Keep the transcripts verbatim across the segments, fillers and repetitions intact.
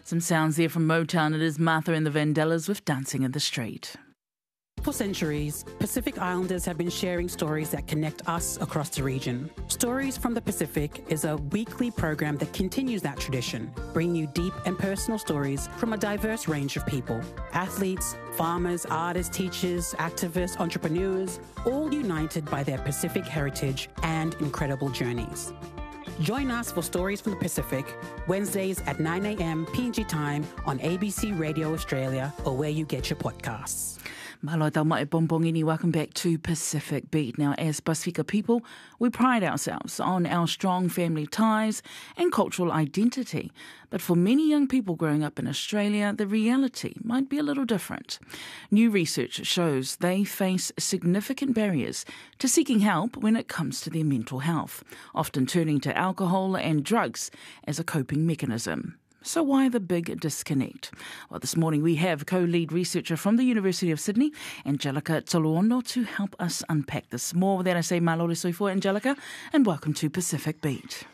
Some sounds there from Motown. It is Martha and the Vandellas with Dancing in the Street. For centuries, Pacific Islanders have been sharing stories that connect us across the region. Stories from the Pacific is a weekly program that continues that tradition, bringing you deep and personal stories from a diverse range of people. Athletes, farmers, artists, teachers, activists, entrepreneurs, all united by their Pacific heritage and incredible journeys. Join us for Stories from the Pacific, Wednesdays at nine a.m. P N G time on A B C Radio Australia or where you get your podcasts. Mahalo tau mai Bombongini, welcome back to Pacific Beat. Now, as Pasifika people, we pride ourselves on our strong family ties and cultural identity. But for many young people growing up in Australia, the reality might be a little different. New research shows they face significant barriers to seeking help when it comes to their mental health, often turning to alcohol and drugs as a coping mechanism. So why the big disconnect? Well, this morning we have co-lead researcher from the University of Sydney, Angelica Toloano, to help us unpack this more. With that, I say malore soifua, Angelica, and welcome to Pacific Beat.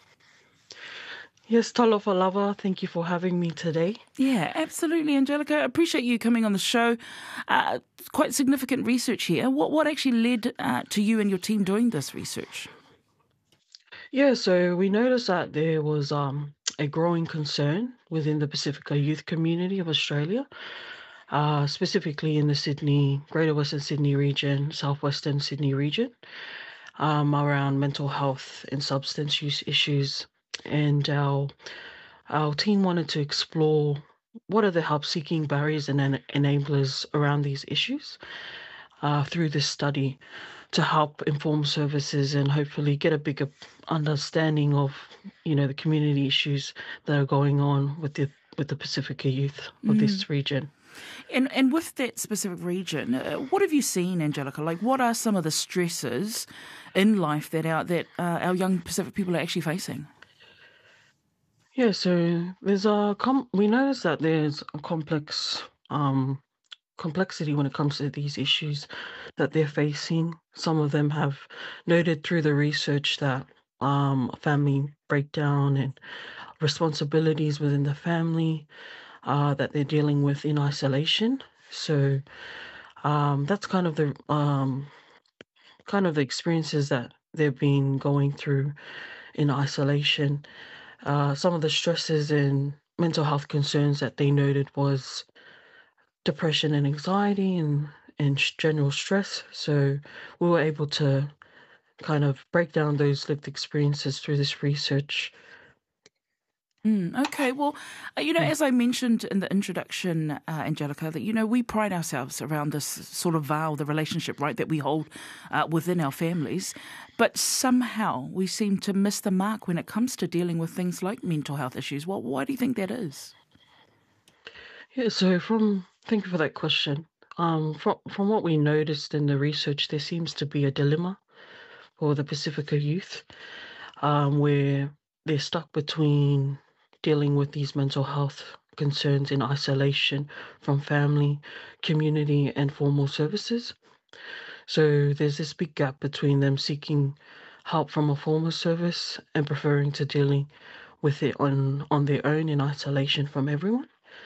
Yes, talofa lava, thank you for having me today. Yeah, absolutely, Angelica. I appreciate you coming on the show. Uh, quite significant research here. What, what actually led uh, to you and your team doing this research? Yeah, so we noticed that there was um, a growing concern within the Pacifica youth community of Australia, uh, specifically in the Sydney, Greater Western Sydney region, Southwestern Sydney region, um, around mental health and substance use issues. And our, our team wanted to explore what are the help-seeking barriers and en- enablers around these issues uh, through this study, to help inform services and hopefully get a bigger understanding of, you know, the community issues that are going on with the with the Pacifica youth of mm. this region. And and with that specific region, uh, what have you seen, Angelica? Like, what are some of the stresses in life that our that uh, our young Pacific people are actually facing? Yeah, so there's a com- we notice that there's a complex um, complexity when it comes to these issues that they're facing. Some of them have noted through the research that um, family breakdown and responsibilities within the family uh, that they're dealing with in isolation. So um, that's kind of the um, kind of the experiences that they've been going through in isolation. Uh, some of the stresses and mental health concerns that they noted was depression and anxiety and, and general stress. So we were able to kind of break down those lived experiences through this research. Mm, okay, well, uh, you know, as I mentioned in the introduction, uh, Angelica, that, you know, we pride ourselves around this sort of vow, the relationship, right, that we hold uh, within our families. But somehow we seem to miss the mark when it comes to dealing with things like mental health issues. Well, why do you think that is? Yeah, so from, thank you for that question. Um, from, from what we noticed in the research, there seems to be a dilemma for the Pacifica youth um, where they're stuck between dealing with these mental health concerns in isolation from family, community, and formal services. So there's this big gap between them seeking help from a formal service and preferring to dealing with it on, on their own in isolation from everyone.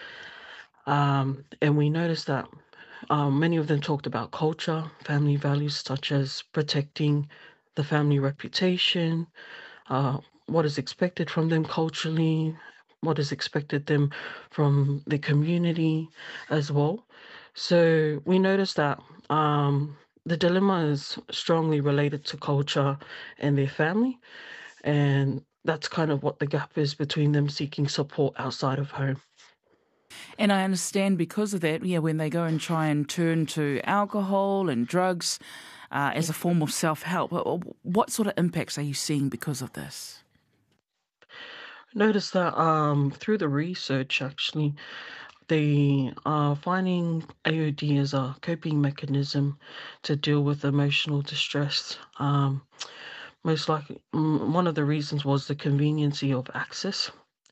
Um, and we noticed that um, many of them talked about culture, family values such as protecting the family reputation, uh, what is expected from them culturally, what is expected them from the community as well. So we noticed that um, the dilemma is strongly related to culture and their family, and that's kind of what the gap is between them seeking support outside of home. And I understand because of that, yeah, when they go and try and turn to alcohol and drugs uh, as a form of self-help, what sort of impacts are you seeing because of this? Notice that um, through the research, actually, they are finding A O D as a coping mechanism to deal with emotional distress. Um, most likely, one of the reasons was the conveniency of access.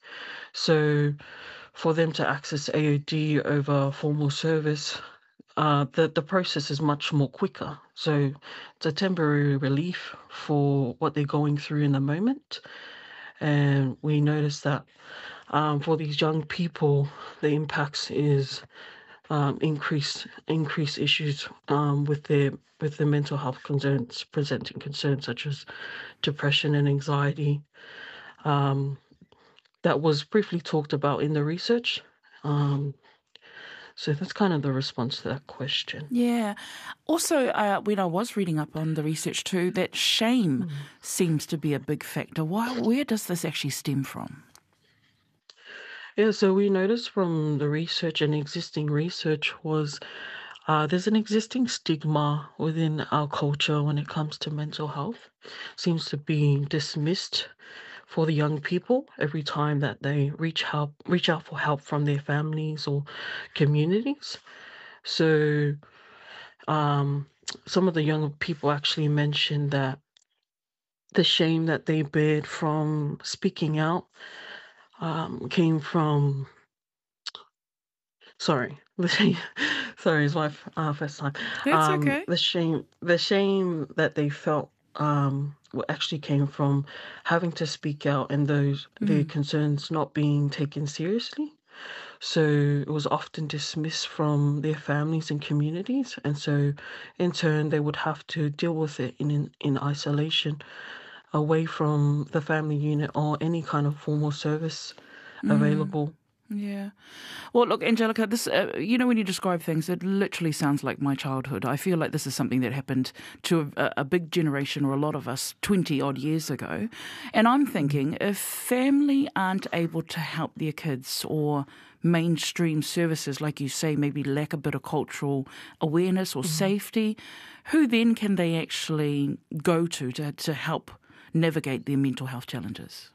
So for them to access A O D over formal service, uh, the, the process is much more quicker. So it's a temporary relief for what they're going through in the moment. And we noticed that um, for these young people, the impacts is um, increased increased issues um, with their with their mental health concerns, presenting concerns such as depression and anxiety. Um, that was briefly talked about in the research. Um, so that's kind of the response to that question. Yeah. Also, uh, when I was reading up on the research too, that shame Mm. seems to be a big factor. Why, where does this actually stem from? Yeah, so we noticed from the research and existing research was uh, there's an existing stigma within our culture when it comes to mental health. Seems to be dismissed for the young people every time that they reach help, reach out for help from their families or communities. So um, some of the young people actually mentioned that the shame that they bear from speaking out um, came from sorry, the shame. Sorry, it's my f- uh, first time. That's Um, okay. the shame, the shame that they felt um, wa- actually came from having to speak out and those their Mm. concerns not being taken seriously. So it was often dismissed from their families and communities, and so in turn they would have to deal with it in in, in isolation, away from the family unit or any kind of formal service Mm. available. Yeah. Well, look, Angelica, this, uh, you know, when you describe things, it literally sounds like my childhood. I feel like this is something that happened to a, a big generation or a lot of us twenty odd years ago. And I'm thinking if family aren't able to help their kids or mainstream services, like you say, maybe lack a bit of cultural awareness or Mhm. safety, who then can they actually go to to, to help navigate their mental health challenges?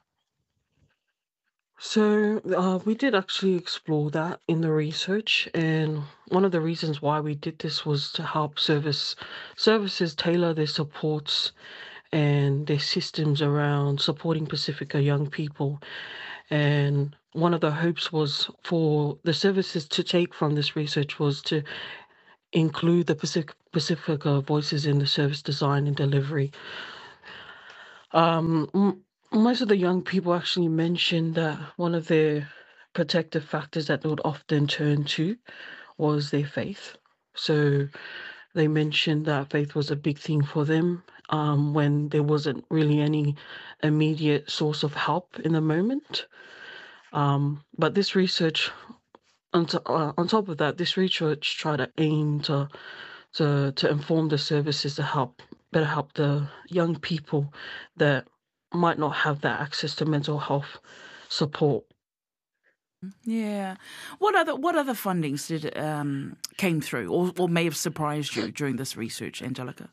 So, uh, we did actually explore that in the research, and one of the reasons why we did this was to help service services tailor their supports and their systems around supporting Pacifica young people. And one of the hopes was for the services to take from this research was to include the Pacific Pacifica voices in the service design and delivery. Um, m- Most of the young people actually mentioned that one of their protective factors that they would often turn to was their faith. So they mentioned that faith was a big thing for them um, when there wasn't really any immediate source of help in the moment. Um, but this research, on, to, uh, on top of that, this research tried to aim to to to inform the services to help better help the young people that might not have that access to mental health support. Yeah. What other what other fundings did um, came through, or, or may have surprised you during this research, Angelica?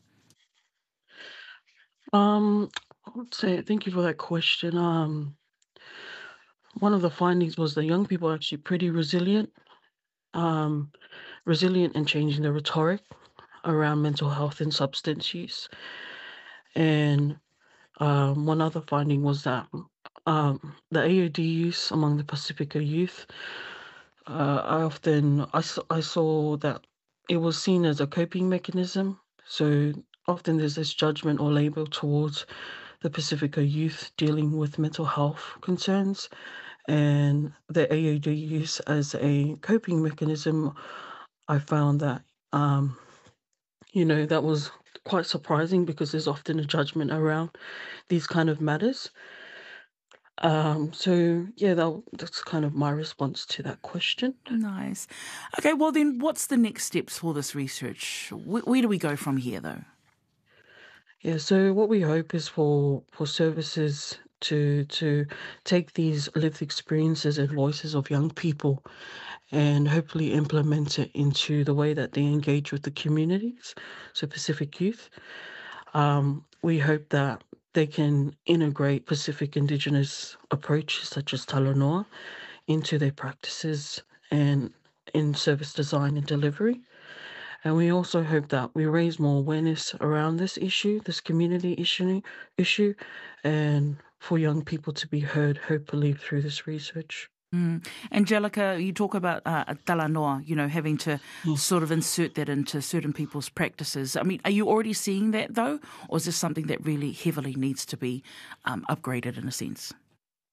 Um, I would say thank you for that question. Um, one of the findings was that young people are actually pretty resilient, um, resilient in changing the rhetoric around mental health and substance use. And um, one other finding was that um, the A O D use among the Pacifica youth Uh, I often I, s- I saw that it was seen as a coping mechanism. So often there's this judgment or label towards the Pacifica youth dealing with mental health concerns, and the A O D use as a coping mechanism. I found that um, you know that was quite surprising because there's often a judgment around these kind of matters. Um, so yeah, that, that's kind of my response to that question. Nice. Okay, well then, what's the next steps for this research? Where, where do we go from here, though? Yeah, so what we hope is for for services to to take these lived experiences and voices of young people and hopefully implement it into the way that they engage with the communities, so Pacific youth. Um, we hope that they can integrate Pacific Indigenous approaches such as Talanoa into their practices and in service design and delivery. And we also hope that we raise more awareness around this issue, this community issue, issue, and for young people to be heard, hopefully through this research. Mm. Angelica, you talk about uh, talanoa, you know, having to Yeah. sort of insert that into certain people's practices. I mean, are you already seeing that, though? Or is this something that really heavily needs to be um, upgraded in a sense?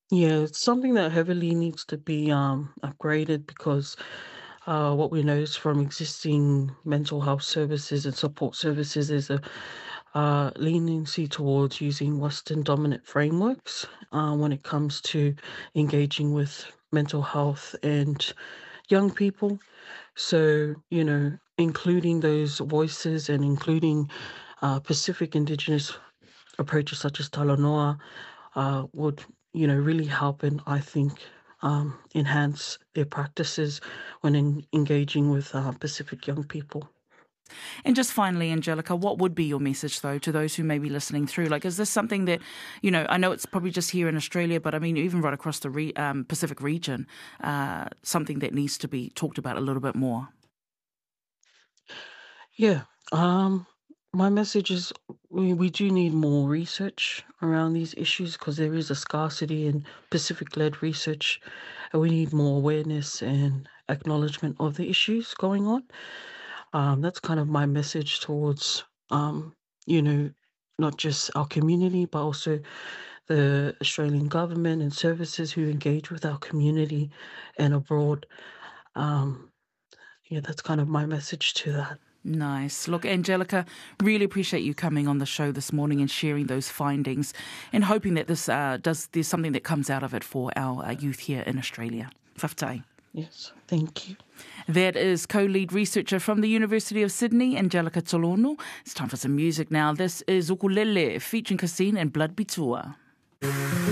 Yeah, it's something that heavily needs to be um, upgraded because uh, what we notice from existing mental health services and support services is a uh, leniency towards using Western dominant frameworks uh, when it comes to engaging with mental health and young people. So, you know, including those voices and including uh, Pacific Indigenous approaches such as Talanoa uh, would, you know, really help and I think um, enhance their practices when en- engaging with uh, Pacific young people. And just finally, Angelica, what would be your message, though, to those who may be listening through? Like, is this something that, you know, I know it's probably just here in Australia, but I mean, even right across the re- um, Pacific region, uh, something that needs to be talked about a little bit more? Yeah, um, my message is we, we do need more research around these issues because there is a scarcity in Pacific-led research, and we need more awareness and acknowledgement of the issues going on. Um, that's kind of my message towards, um, you know, not just our community, but also the Australian government and services who engage with our community and abroad. Um, yeah, that's kind of my message to that. Nice. Look, Angelica, really appreciate you coming on the show this morning and sharing those findings and hoping that this uh, does there's something that comes out of it for our uh, youth here in Australia. Whaftai. Yes, thank you. That is co-lead researcher from the University of Sydney, Angelica Tolono. It's time for some music now. This is Ukulele featuring Cassine and Blood Bitua.